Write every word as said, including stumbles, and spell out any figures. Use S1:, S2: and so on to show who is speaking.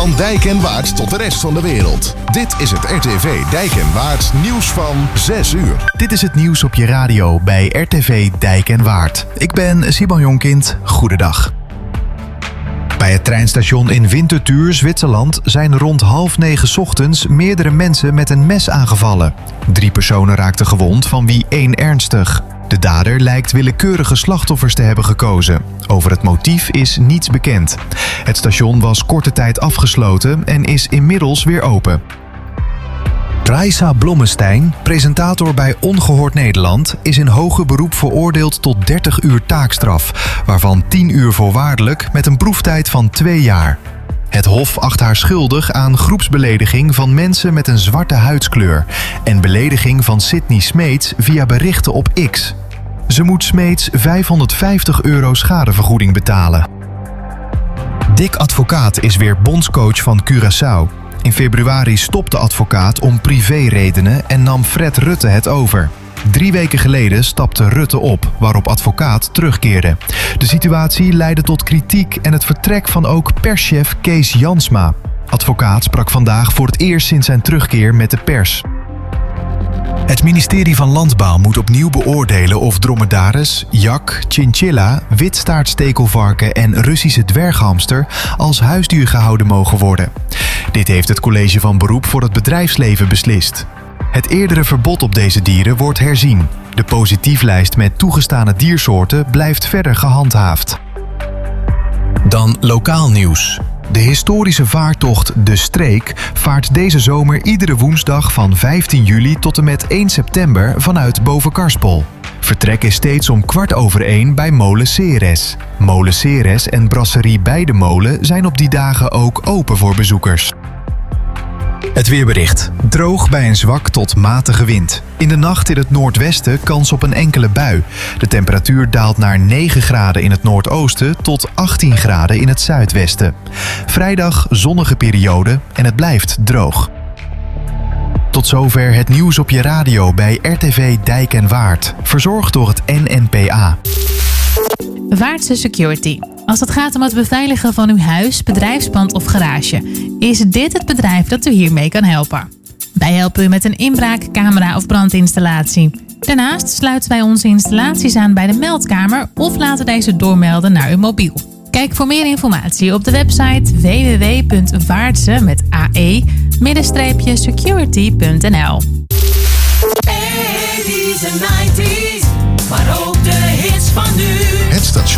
S1: Van Dijk en Waard tot de rest van de wereld. Dit is het R T V Dijk en Waard nieuws van zes uur.
S2: Dit is het nieuws op je radio bij R T V Dijk en Waard. Ik ben Simon Jonkind. Goedendag. Bij het treinstation in Winterthur, Zwitserland, zijn rond half negen ochtends meerdere mensen met een mes aangevallen. Drie personen raakten gewond, van wie één ernstig. De dader lijkt willekeurige slachtoffers te hebben gekozen. Over het motief is niets bekend. Het station was korte tijd afgesloten en is inmiddels weer open. Raisa Blommestein, presentator bij Ongehoord Nederland, is in hoger beroep veroordeeld tot dertig uur taakstraf, waarvan tien uur voorwaardelijk met een proeftijd van twee jaar. Het Hof acht haar schuldig aan groepsbelediging van mensen met een zwarte huidskleur en belediging van Sydney Smeets via berichten op X. Ze moet Smeets vijfhonderdvijftig euro schadevergoeding betalen. Dick Advocaat is weer bondscoach van Curaçao. In februari stopte Advocaat om privéredenen en nam Fred Rutte het over. Drie weken geleden stapte Rutte op, waarop Advocaat terugkeerde. De situatie leidde tot kritiek en het vertrek van ook perschef Kees Jansma. Advocaat sprak vandaag voor het eerst sinds zijn terugkeer met de pers. Het ministerie van Landbouw moet opnieuw beoordelen of dromedaris, jak, chinchilla, witstaartstekelvarken en Russische dwerghamster als huisdier gehouden mogen worden. Dit heeft het College van Beroep voor het Bedrijfsleven beslist. Het eerdere verbod op deze dieren wordt herzien. De positieflijst met toegestane diersoorten blijft verder gehandhaafd. Dan lokaal nieuws. De historische vaartocht De Streek vaart deze zomer iedere woensdag van vijftien juli tot en met één september vanuit Bovenkarspel. Vertrek is steeds om kwart over één bij Molen Ceres. Molen Ceres en Brasserie Bij de Molen zijn op die dagen ook open voor bezoekers. Het weerbericht. Droog bij een zwak tot matige wind. In de nacht in het noordwesten kans op een enkele bui. De temperatuur daalt naar negen graden in het noordoosten tot achttien graden in het zuidwesten. Vrijdag zonnige periode en het blijft droog. Tot zover het nieuws op je radio bij R T V Dijk en Waard. Verzorgd door het N N P A.
S3: Waardse Security. Als het gaat om het beveiligen van uw huis, bedrijfspand of garage, is dit het bedrijf dat u hiermee kan helpen. Wij helpen u met een inbraak, camera of brandinstallatie. Daarnaast sluiten wij onze installaties aan bij de meldkamer of laten deze doormelden naar uw mobiel. Kijk voor meer informatie op de website w w w punt waardse met ae security punt n l.
S4: eighties en nineties, maar ook de hits van nu.
S1: Het station